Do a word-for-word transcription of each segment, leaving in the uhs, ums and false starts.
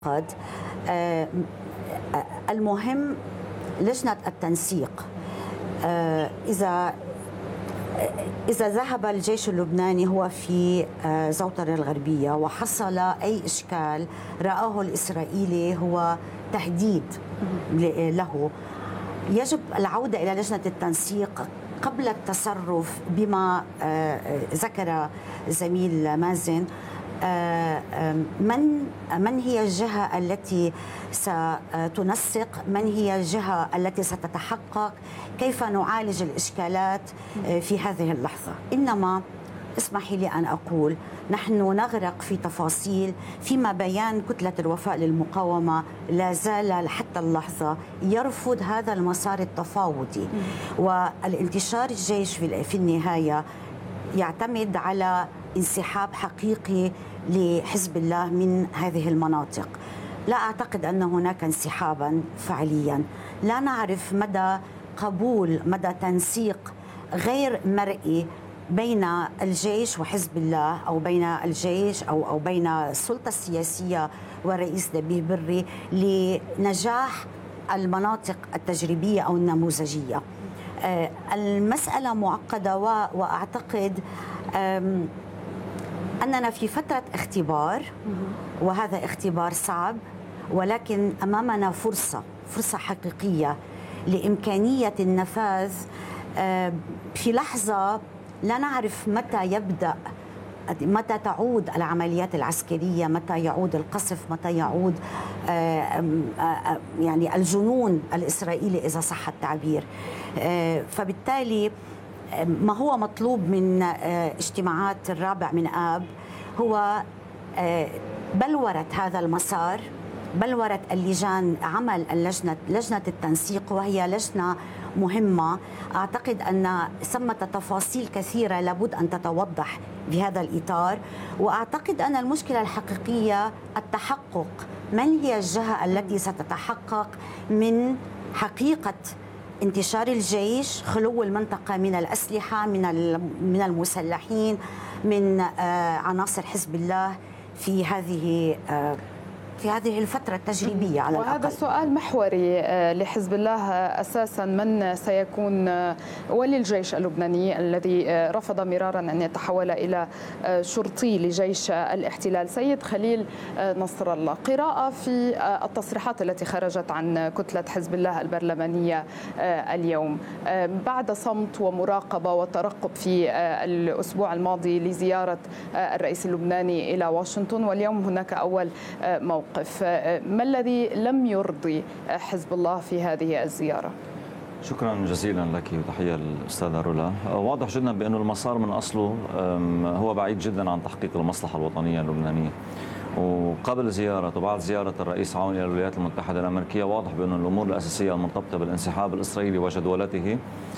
قد آه، المهم لجنة التنسيق آه، إذا إذا ذهب الجيش اللبناني هو في آه، زوطرة الغربية وحصل أي إشكال رآه الإسرائيلي هو تهديد له، يجب العودة إلى لجنة التنسيق قبل التصرف بما آه، ذكر زميل مازن. من من هي الجهة التي ستنسق؟ من هي الجهة التي ستتحقق؟ كيف نعالج الإشكالات في هذه اللحظة؟ إنما اسمحي لي أن أقول نحن نغرق في تفاصيل، فيما بيان كتلة الوفاء للمقاومة لا زال حتى اللحظة يرفض هذا المسار التفاوضي، والانتشار الجيش في النهاية يعتمد على انسحاب حقيقي لحزب الله من هذه المناطق. لا أعتقد أن هناك انسحابا فعليا، لا نعرف مدى قبول مدى تنسيق غير مرئي بين الجيش وحزب الله، أو بين الجيش أو أو بين السلطة السياسية والرئيس نبيه بري لنجاح المناطق التجريبية أو النموذجية. المسألة معقدة، وأعتقد أننا في فترة اختبار، وهذا اختبار صعب، ولكن أمامنا فرصة فرصة حقيقية لإمكانية النفاذ في لحظة لا نعرف متى يبدأ، متى تعود العمليات العسكرية، متى يعود القصف، متى يعود يعني الجنون الإسرائيلي إذا صح التعبير. فبالتالي ما هو مطلوب من اجتماعات الرابع من آب هو بلورة هذا المسار، بلورة اللجان، عمل اللجنة لجنة التنسيق، وهي لجنة مهمة. أعتقد أن ثمة تفاصيل كثيرة لابد أن تتوضح بهذا الإطار، وأعتقد أن المشكلة الحقيقية التحقق، من هي الجهة التي ستتحقق من حقيقة انتشار الجيش، خلو المنطقة من الأسلحة، من من المسلحين، من عناصر حزب الله في هذه في هذه الفترة التجريبية على الأقل. وهذا السؤال محوري لحزب الله أساسا، من سيكون ولي الجيش اللبناني الذي رفض مرارا أن يتحول إلى شرطي لجيش الاحتلال. سيد خليل نصر الله، قراءة في التصريحات التي خرجت عن كتلة حزب الله البرلمانية اليوم بعد صمت ومراقبة وترقب في الأسبوع الماضي لزيارة الرئيس اللبناني إلى واشنطن، واليوم هناك أول موقف. ما الذي لم يرضي حزب الله في هذه الزيارة؟ شكرا جزيلا لك وتحية الأستاذة رولا. واضح جدا بأنه المسار من أصله هو بعيد جدا عن تحقيق المصلحة الوطنية اللبنانية، وقبل زيارة وبعد زيارة الرئيس عون إلى الولايات المتحدة الأمريكية واضح بأن الأمور الأساسية المرتبطة بالانسحاب الإسرائيلي وجدولته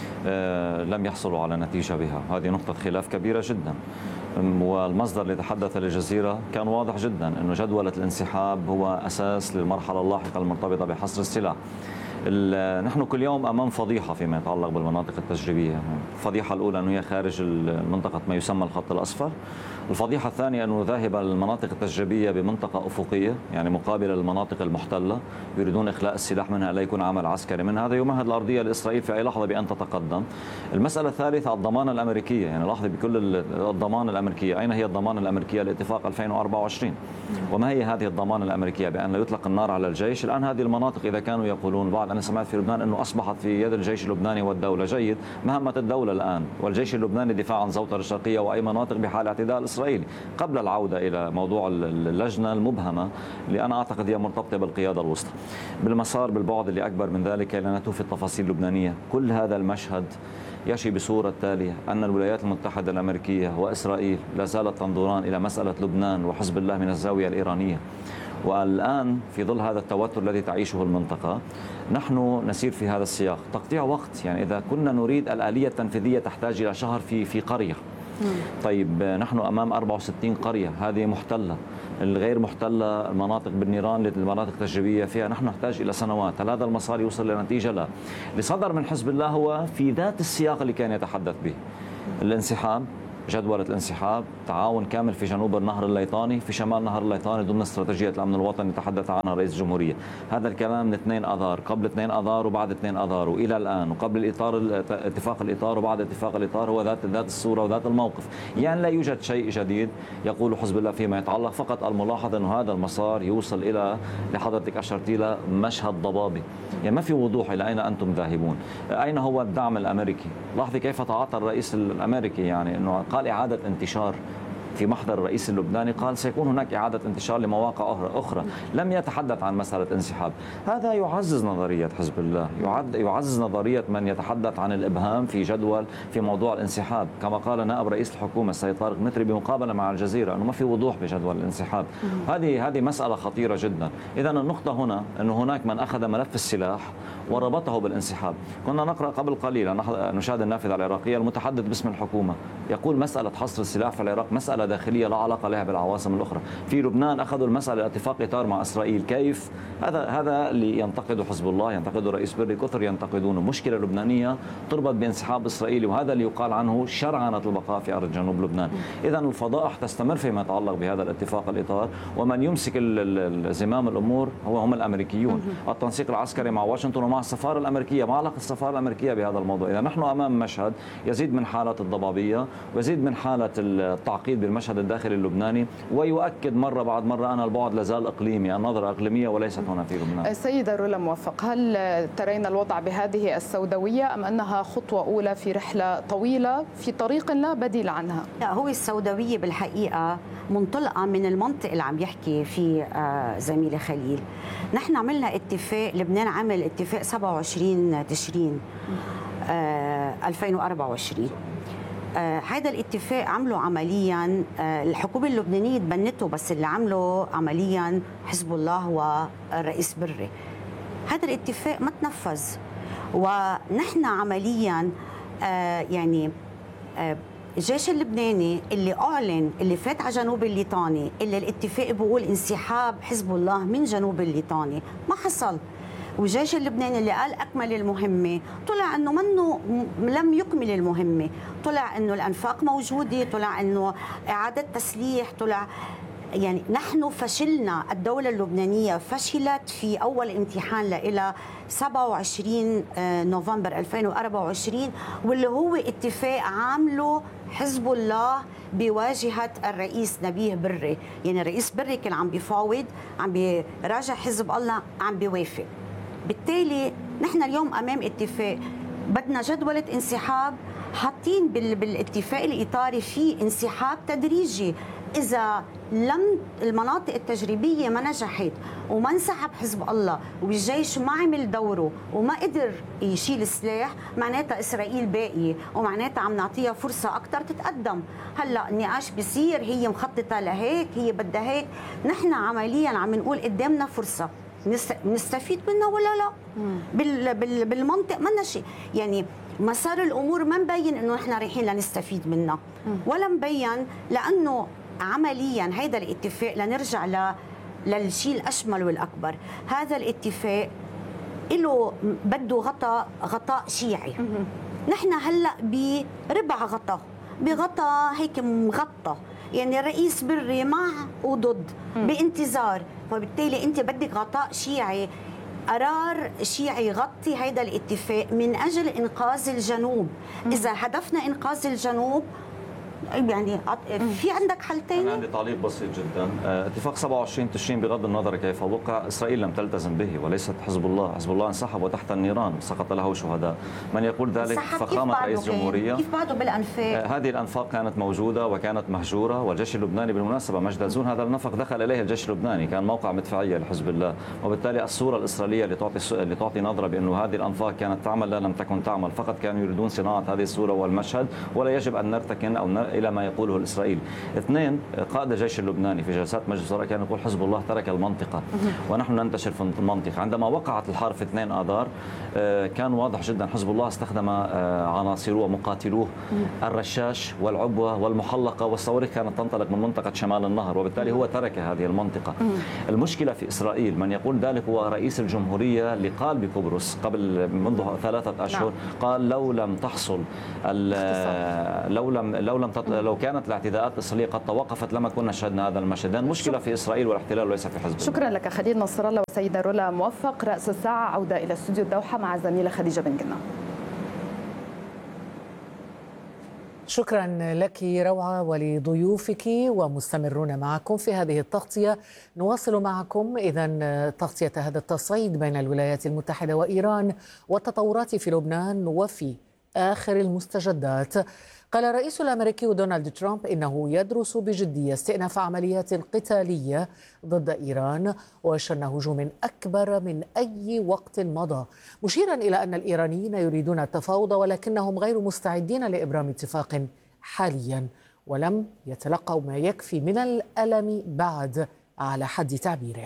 لم يحصلوا على نتيجة بها. هذه نقطة خلاف كبيرة جدا، والمصدر اللي تحدث للجزيرة كان واضح جدا أنه جدولة الانسحاب هو أساس للمرحلة اللاحقة المرتبطة بحصر السلاح. نحن كل يوم أمام فضيحة فيما يتعلق بالمناطق التجريبية. الفضيحة الأولى أنه هي خارج المنطقة ما يسمى الخط الأصفر. الفضيحة الثانية أنه ذاهب المناطق التجريبية بمنطقة أفقية، يعني مقابلة للمناطق المحتلة، يريدون إخلاء السلاح منها لا يكون عمل عسكري من هذا يمهد الأرضية لإسرائيل في أي لحظة بأن تتقدم. المسألة الثالثة الضمانة الأمريكية، يعني لاحظي بكل الضمانة الأمريكية، أين هي الضمانة الأمريكية لاتفاق ألفين وأربعة وعشرين؟ وما هي هذه الضمانة الأمريكية بأن لا يطلق النار على الجيش؟ الآن هذه المناطق إذا كانوا يقولون بعض، أنا سمعت في لبنان أنه أصبحت في يد الجيش اللبناني والدولة. جيد، مهمة الدولة الآن والجيش اللبناني دفاع عن زوطرة الشرقية وأي مناطق بحال اعتداء الإسرائيلي، قبل العودة إلى موضوع اللجنة المبهمة اللي أنا أعتقد هي مرتبطة بالقيادة الوسطى. بالمسار بالبعد اللي أكبر من ذلك لا نتوه في التفاصيل اللبنانية، كل هذا المشهد يشي بصورة التالية أن الولايات المتحدة الأمريكية وإسرائيل لا زالت تنظران إلى مسألة لبنان وحزب الله من الزاوية الإيرانية. والآن في ظل هذا التوتر الذي تعيشه المنطقة نحن نسير في هذا السياق. تقطيع وقت، يعني إذا كنا نريد الآلية التنفيذية تحتاج إلى شهر في في قرية. طيب نحن أمام أربعة وستين قرية هذه محتلة، الغير محتلة المناطق بالنيران للمناطق التجريبية فيها نحن نحتاج إلى سنوات. هل هذا المسار يوصل لنتيجة؟ لا. اللي صدر من حزب الله هو في ذات السياق اللي كان يتحدث به، الانسحاب جدولة الانسحاب، تعاون كامل في جنوب النهر الليطاني، في شمال النهر الليطاني ضمن استراتيجية الأمن الوطني تحدث عنها رئيس الجمهورية. هذا الكلام من اثنين أذار، قبل اثنين أذار وبعد اثنين أذار وإلى الآن، وقبل الإطار اتفاق الإطار وبعد اتفاق الإطار، هو ذات ذات الصورة وذات الموقف. يعني لا يوجد شيء جديد يقول حزب الله فيما يتعلق، فقط الملاحظة أن هذا المسار يوصل إلى لحضرتك أشرت إلى مشهد ضبابي. يعني ما في وضوح إلى أين أنتم ذاهبون، أين هو الدعم الأمريكي. لاحظي كيف تعاطى الرئيس الأمريكي، يعني أنه قال إعادة انتشار في محضر الرئيس اللبناني، قال سيكون هناك إعادة انتشار لمواقع أخرى، لم يتحدث عن مسألة انسحاب. هذا يعزز نظرية حزب الله، يعزز نظرية من يتحدث عن الإبهام في جدول في موضوع الانسحاب، كما قال نائب رئيس الحكومة السيد طارق متري بمقابلة مع الجزيرة أنه ما في وضوح بجدول الانسحاب. هذه هذه مسألة خطيرة جدا. إذا النقطة هنا أنه هناك من أخذ ملف السلاح وربطه بالانسحاب. كنا نقرأ قبل قليل نشاهد النافذة العراقية المتحدث باسم الحكومة يقول مسألة حصر السلاح في العراق مسألة داخلية لا علاقة لها بالعواصم الأخرى. في لبنان أخذوا المسألة اتفاق إطار مع إسرائيل. كيف؟ هذا هذا اللي ينتقده حزب الله، ينتقده رئيس بري، كثر ينتقدونه. مشكلة لبنانية تربط بانسحاب إسرائيلي، وهذا اللي يقال عنه شرعنة البقاء في أرض جنوب لبنان. إذا الفضائح تستمر فيما يتعلق بهذا الاتفاق الإطار، ومن يمسك زمام الأمور هو هم الأمريكيون. التنسيق العسكري مع واشنطن ومع السفارة الأمريكية، ما علاقة السفارة الأمريكية بهذا الموضوع؟ إذا نحن أمام مشهد يزيد من حالة الضبابية ويزيد من حالة التعقيد بالمشهد الداخلي اللبناني، ويؤكد مرة بعد مرة أن البعد لازال إقليمي، النظرة إقليمية وليست هنا في لبنان. سيدة رولا موفق، هل ترين الوضع بهذه السوداوية أم أنها خطوة أولى في رحلة طويلة في طريق لا بديل عنها؟ لا، هو السوداوية بالحقيقة منطلقة من المنطق اللي عم يحكي فيه زميلي خليل. نحن عملنا اتفاق، لبنان عمل اتفاق سبعة وعشرين تشرين ألفين وأربعة وعشرين. هذا الاتفاق عمله عمليا الحكومة اللبنانية تبنته، بس اللي عمله عمليا حزب الله والرئيس بري. هذا الاتفاق ما تنفذ، ونحن عمليا يعني الجيش اللبناني اللي أعلن اللي فات على جنوب الليطاني، اللي الاتفاق بيقول انسحاب حزب الله من جنوب الليطاني، ما حصل. والجيش اللبناني اللي قال أكمل المهمة طلع أنه منه لم يكمل المهمة، طلع أنه الأنفاق موجودة، طلع أنه إعادة تسليح، طلع يعني نحن فشلنا. الدولة اللبنانية فشلت في أول امتحان لإلى سبعة وعشرين نوفمبر ألفين وأربعة وعشرين، واللي هو اتفاق عامله حزب الله بواجهة الرئيس نبيه بري. يعني الرئيس بري كان عم بيفاوض، عم بيراجع حزب الله، عم بيوافق. بالتالي نحن اليوم أمام اتفاق، بدنا جدولة انسحاب، حاطين بالاتفاق الإطاري في انسحاب تدريجي. إذا لم المناطق التجريبية ما نجحت وما انسحب حزب الله والجيش ما عمل دوره وما قدر يشيل السلاح، معناتها إسرائيل باقية، ومعناتها عم نعطيها فرصة أكثر تتقدم. هلأ النقاش بيصير، هي مخططة لهيك، هي بدها هيك. نحن عمليا عم نقول قدامنا فرصة نستفيد منها ولا لا. بال بال بالمنطق ما شيء، يعني مسار الأمور ما مبين إنه نحن رايحين لنستفيد منها، ولا مبين لأنه عمليا هيدا الاتفاق لنرجع ل للشيء الأشمل والأكبر. هذا الاتفاق له بده غطاء غطاء شيعي. نحن هلا بربع غطاء، بغطاء هيك مغطى، يعني الرئيس بري مع وضد بانتظار، وبالتالي انت بدك غطاء شيعي، قرار شيعي يغطي هيدا الاتفاق من اجل انقاذ الجنوب. اذا هدفنا انقاذ الجنوب، يعني في عندك حل ثاني؟ أنا عندي تعليق بسيط جدا. اتفاق سبعة وعشرين تشرين بغض النظر كيف وقع، إسرائيل لم تلتزم به وليست حزب الله. حزب الله انسحب وتحت النيران سقط له شهداء. من يقول ذلك فخامة رئيس جمهورية. كيف بعده بالأنفاق؟ هذه الأنفاق كانت موجودة وكانت مهجورة، والجيش اللبناني بالمناسبة مجد الزون هذا النفق دخل إليه الجيش اللبناني، كان موقع مدفعية لحزب الله، وبالتالي الصورة الإسرائيلية اللي تعطي اللي تعطي نظرة بأنه هذه الأنفاق كانت تعمل لا لم تكن تعمل، فقط كانوا يريدون صناعة هذه الصورة والمشهد، ولا يجب أن نرتكن أو إلى ما يقوله الإسرائيلي. اثنين، قائد الجيش اللبناني في جلسات مجلس الوزراء كان يقول حزب الله ترك المنطقة ونحن ننتشر في المنطقة. عندما وقعت الحرب في اثنين آذار كان واضح جدا حزب الله استخدم عناصره ومقاتلوه الرشاش والعبوة والمحلقة والصواريخ كانت تنطلق من منطقة شمال النهر، وبالتالي هو ترك هذه المنطقة. المشكلة في إسرائيل من يقول ذلك هو رئيس الجمهورية اللي قال بقبرص قبل منذ ثلاثة أشهر، قال لو لم تحصل لو لم لو لم لو كانت الاعتداءات الإسرائيلية قد توقفت لما كنا شهدنا هذا المشهد، لأن المشكلة في إسرائيل والاحتلال وليس في حزب الله. شكرا لك خليل نصر الله وسيدة رولا موفق. رأس الساعة عودة إلى استوديو الدوحة مع الزميلة خديجة بن جنة. شكرا لك روعة ولضيوفك، ومستمرون معكم في هذه التغطية. نواصل معكم إذن تغطية هذا التصعيد بين الولايات المتحدة وإيران والتطورات في لبنان وفي آخر المستجدات. قال الرئيس الأمريكي دونالد ترامب إنه يدرس بجدية استئناف عمليات قتالية ضد إيران وشن هجوم أكبر من أي وقت مضى، مشيرا إلى أن الإيرانيين يريدون التفاوض ولكنهم غير مستعدين لإبرام اتفاق حاليا، ولم يتلقوا ما يكفي من الألم بعد على حد تعبيره.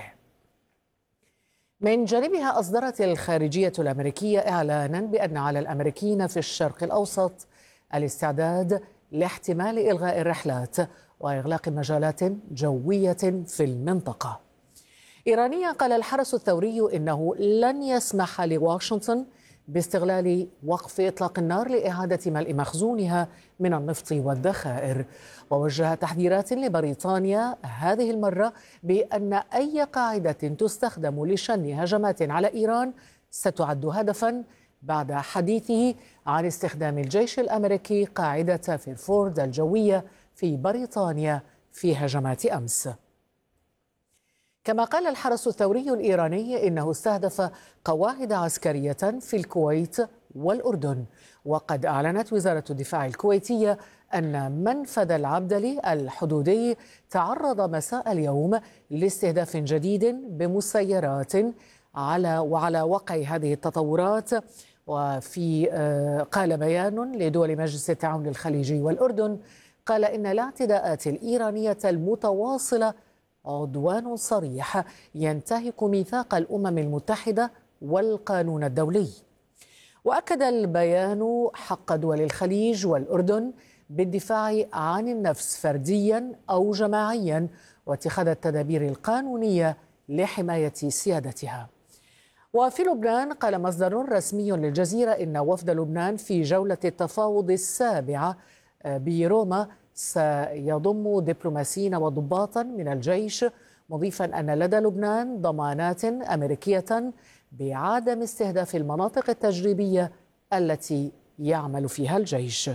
من جانبها أصدرت الخارجية الأمريكية إعلانا بأن على الأمريكيين في الشرق الأوسط الاستعداد لاحتمال إلغاء الرحلات وإغلاق مجالات جوية في المنطقة. إيرانيا قال الحرس الثوري إنه لن يسمح لواشنطن باستغلال وقف إطلاق النار لإعادة ملء مخزونها من النفط والذخائر، ووجه تحذيرات لبريطانيا هذه المرة بأن أي قاعدة تستخدم لشن هجمات على إيران ستعد هدفاً، بعد حديثه عن استخدام الجيش الأمريكي قاعدة فيرفورد الجوية في بريطانيا في هجمات أمس. كما قال الحرس الثوري الإيراني إنه استهدف قواعد عسكرية في الكويت والأردن، وقد أعلنت وزارة الدفاع الكويتية أن منفذ العبدلي الحدودي تعرض مساء اليوم لاستهداف جديد بمسيرات على وعلى وقع هذه التطورات. وفي قال بيان لدول مجلس التعاون الخليجي والأردن قال إن الاعتداءات الإيرانية المتواصلة عدوان صريح ينتهك ميثاق الأمم المتحدة والقانون الدولي. وأكد البيان حق دول الخليج والأردن بالدفاع عن النفس فرديا أو جماعيا واتخاذ التدابير القانونية لحماية سيادتها. وفي لبنان قال مصدر رسمي للجزيرة إن وفد لبنان في جولة التفاوض السابعة بروما سيضم دبلوماسيين وضباطا من الجيش، مضيفا أن لدى لبنان ضمانات أمريكية بعدم استهداف المناطق التجريبية التي يعمل فيها الجيش.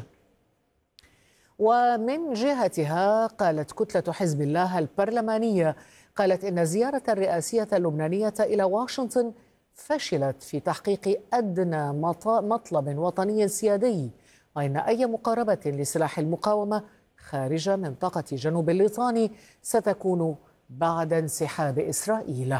ومن جهتها قالت كتلة حزب الله البرلمانية قالت إن الزيارة الرئاسية اللبنانية إلى واشنطن فشلت في تحقيق أدنى مطلب وطني سيادي، وإن أي مقاربة لسلاح المقاومة خارج منطقة جنوب الليطاني ستكون بعد انسحاب إسرائيل.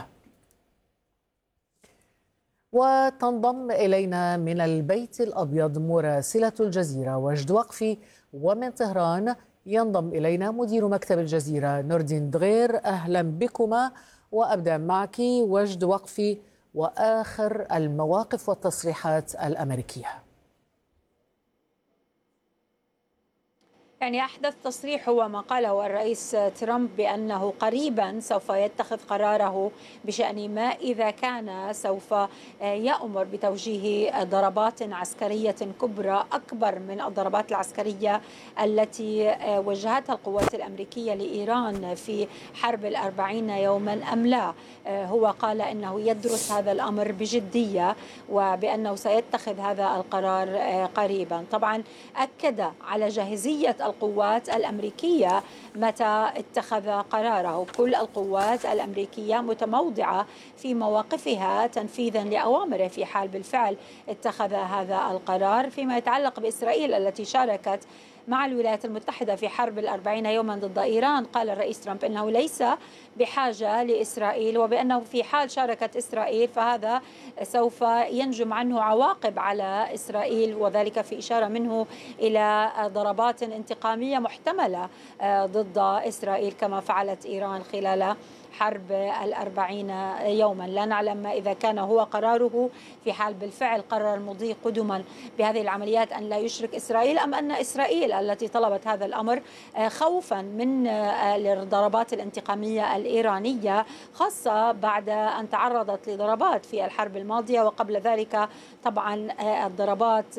وتنضم إلينا من البيت الأبيض مراسلة الجزيرة وجد وقفي، ومن طهران ينضم إلينا مدير مكتب الجزيرة نوردين دغير. أهلا بكما، وأبدأ معك وجد وقفي وآخر المواقف والتصريحات الأمريكية. يعني أحدث تصريح هو ما قاله الرئيس ترامب بأنه قريبا سوف يتخذ قراره بشأن ما إذا كان سوف يأمر بتوجيه ضربات عسكرية كبرى أكبر من الضربات العسكرية التي وجهتها القوات الأمريكية لإيران في حرب الأربعين يوما أم لا. هو قال أنه يدرس هذا الأمر بجدية وبأنه سيتخذ هذا القرار قريبا. طبعا أكد على جاهزية القوات الأمريكية متى اتخذ قراره. كل القوات الأمريكية متموضعة في مواقفها تنفيذا لأوامره في حال بالفعل اتخذ هذا القرار. فيما يتعلق بإسرائيل التي شاركت مع الولايات المتحدة في حرب الأربعين يوما ضد إيران، قال الرئيس ترامب أنه ليس بحاجة لإسرائيل، وبأنه في حال شاركت إسرائيل فهذا سوف ينجم عنه عواقب على إسرائيل، وذلك في إشارة منه إلى ضربات انتقامية محتملة ضد إسرائيل كما فعلت إيران خلال حرب الأربعين يوما. لا نعلم إذا كان هو قراره في حال بالفعل قرر المضي قدما بهذه العمليات أن لا يشرك إسرائيل، أم أن إسرائيل التي طلبت هذا الأمر خوفا من الضربات الانتقامية الإيرانية، خاصة بعد أن تعرضت لضربات في الحرب الماضية، وقبل ذلك طبعا الضربات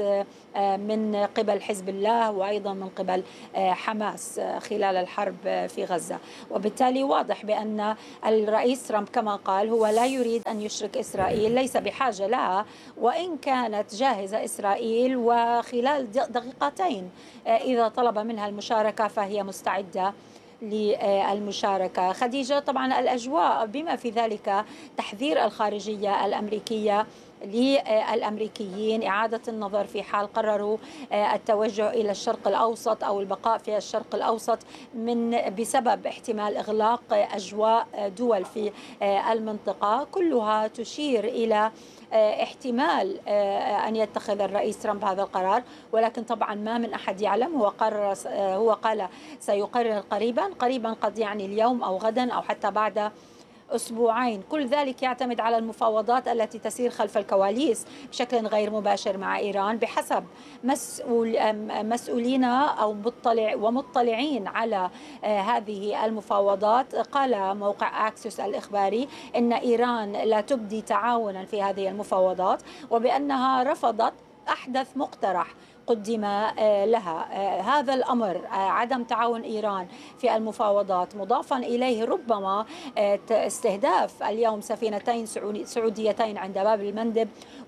من قبل حزب الله وأيضا من قبل حماس خلال الحرب في غزة. وبالتالي واضح بأن الرئيس ترامب كما قال هو لا يريد أن يشرك إسرائيل، ليس بحاجة لها، وإن كانت جاهزة إسرائيل وخلال دقيقتين إذا طلب منها المشاركة فهي مستعدة للمشاركة. خديجة، طبعا الأجواء بما في ذلك تحذير الخارجية الأمريكية للأمريكيين إعادة النظر في حال قرروا التوجه إلى الشرق الأوسط أو البقاء في الشرق الأوسط من بسبب احتمال إغلاق أجواء دول في المنطقة، كلها تشير إلى احتمال أن يتخذ الرئيس ترامب هذا القرار، ولكن طبعا ما من أحد يعلم. هو قرر هو قال سيقرر قريبا، قريبا قد يعني اليوم أو غدا أو حتى بعد أسبوعين. كل ذلك يعتمد على المفاوضات التي تسير خلف الكواليس بشكل غير مباشر مع إيران بحسب مسؤول مسؤولين أو مطلع ومطلعين على هذه المفاوضات. قال موقع أكسيوس الإخباري إن إيران لا تبدي تعاونا في هذه المفاوضات، وبأنها رفضت أحدث مقترح قدم لها. هذا الأمر عدم تعاون إيران في المفاوضات مضافا إليه ربما استهداف اليوم سفينتين سعوديتين عند باب المندب،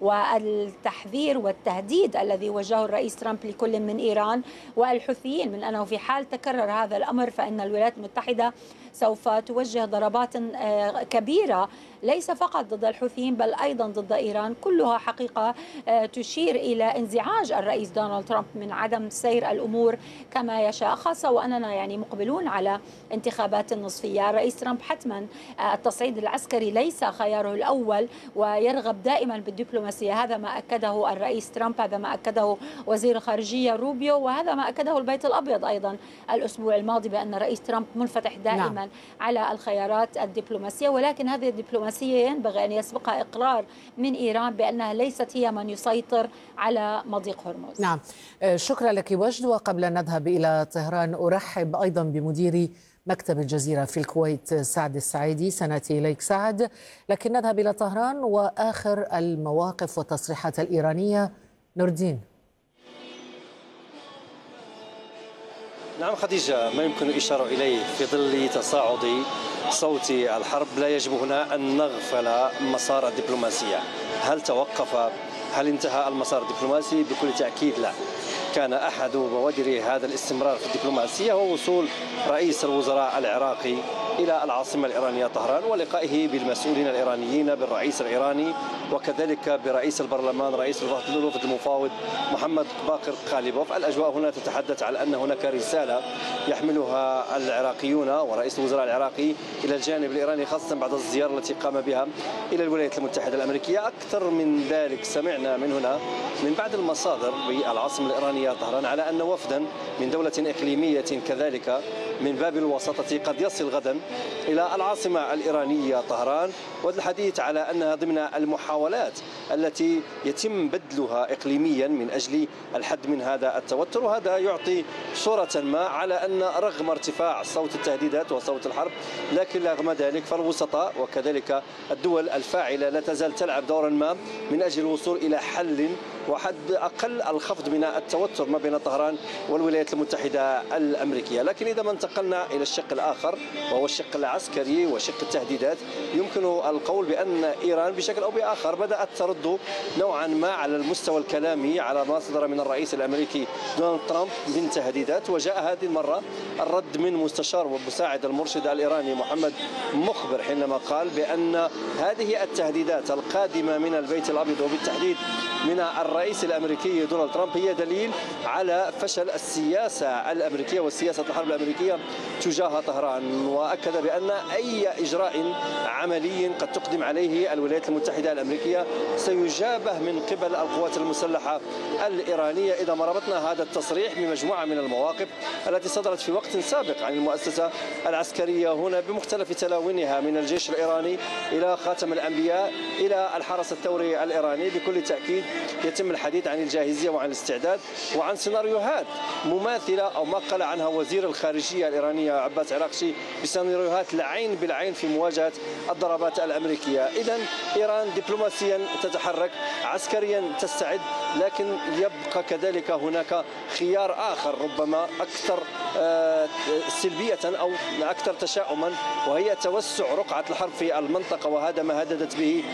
والتحذير والتهديد الذي وجهه الرئيس ترامب لكل من إيران والحوثيين من أنه في حال تكرر هذا الأمر فإن الولايات المتحدة سوف توجه ضربات كبيرة ليس فقط ضد الحوثيين بل أيضا ضد إيران. كلها حقيقة تشير إلى انزعاج الرئيس دونالد ترامب من عدم سير الأمور كما يشاء، خاصة وأننا يعني مقبلون على انتخابات النصفية. الرئيس ترامب حتما التصعيد العسكري ليس خياره الأول ويرغب دائما بالدبلوماسية. هذا ما أكده الرئيس ترامب، هذا ما أكده وزير الخارجية روبيو، وهذا ما أكده البيت الأبيض أيضا الأسبوع الماضي بأن الرئيس ترامب منفتح دائما نعم. على الخيارات الدبلوماسية، ولكن هذه الدبلوماسية ينبغي أن يسبقها إقرار من إيران بأنها ليست هي من يسيطر على مضيق هرمز. نعم، شكرا لك وجد. وقبل أن نذهب إلى طهران أرحب أيضا بمدير مكتب الجزيرة في الكويت سعد السعيدي. سنأتي إليك سعد، لكن نذهب إلى طهران وآخر المواقف والتصريحات الإيرانية. نوردين. نعم خديجة، ما يمكن الإشارة إليه في ظل تصاعد صوت الحرب لا يجب هنا أن نغفل مسار الدبلوماسية. هل توقف؟ هل انتهى المسار الدبلوماسي؟ بكل تأكيد لا. كان أحد بوادر هذا الاستمرار في الدبلوماسية هو وصول رئيس الوزراء العراقي إلى العاصمة الإيرانية طهران ولقائه بالمسؤولين الإيرانيين، بالرئيس الإيراني وكذلك برئيس البرلمان رئيس الوفد المفاوض محمد باقر قاليبوف. الأجواء هنا تتحدث على أن هناك رسالة يحملها العراقيون ورئيس الوزراء العراقي إلى الجانب الإيراني، خاصة بعد الزيارة التي قام بها إلى الولايات المتحدة الأمريكية. أكثر من ذلك سمعنا من هنا من بعض المصادر بالعاصمة الإيرانية طهران على أن وفدا من دولة إقليمية كذلك من باب الوساطة قد يصل غدا إلى العاصمة الإيرانية طهران، والحديث على أنها ضمن المحاولات التي يتم بذلها إقليميا من أجل الحد من هذا التوتر. وهذا يعطي صورة ما على أن رغم ارتفاع صوت التهديدات وصوت الحرب، لكن رغم ذلك فالوسطاء وكذلك الدول الفاعلة لا تزال تلعب دورا ما من أجل الوصول إلى حل وحد أقل الخفض من التوتر ما بين طهران والولايات المتحدة الأمريكية. لكن إذا ما انتقلنا إلى الشق الآخر وهو الشق العسكري وشق التهديدات، يمكن القول بأن إيران بشكل أو بآخر بدأت ترد نوعا ما على المستوى الكلامي على ما صدر من الرئيس الأمريكي دونالد ترامب من تهديدات. وجاء هذه المرة الرد من مستشار ومساعد المرشد الإيراني محمد مخبر حينما قال بأن هذه التهديدات القادمة من البيت الأبيض وبالتحديد من الرئيس الأمريكي دونالد ترامب هي دليل على فشل السياسة الأمريكية وسياسة الحرب الأمريكية تجاه طهران، وأكد بأن أي إجراء عملي قد تقدم عليه الولايات المتحدة الأمريكية سيجابه من قبل القوات المسلحة الإيرانية. إذا ما ربطنا هذا التصريح بمجموعة من المواقف التي صدرت في وقت سابق عن المؤسسة العسكرية هنا بمختلف تلاوينها، من الجيش الإيراني إلى خاتم الأنبياء إلى الحرس الثوري الإيراني، بكل تأكيد يتم الحديث عن الجاهزية وعن الاستعداد وعن سيناريوهات مماثلة أو ما قال عنها وزير الخارجية الإيرانية عباس عراقشي بسيناريوهات العين بالعين في مواجهة الضربات الأمريكية. إذن إيران دبلوماسيا تتحرك، عسكريا تستعد، لكن يبقى كذلك هناك خيار آخر ربما أكثر سلبية أو أكثر تشاؤما، وهي توسع رقعة الحرب في المنطقة، وهذا ما هددت به